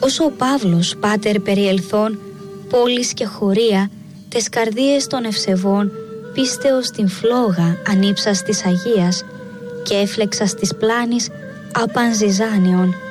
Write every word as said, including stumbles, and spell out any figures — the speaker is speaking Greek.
Όσο ο Παύλος, πάτερ περιελθόν, πόλης και χωρία, τες καρδίες των ευσεβών, πίστεως την φλόγα ανήψας της Αγίας, και έφλεξας της πλάνης άπαν ζυζάνιον,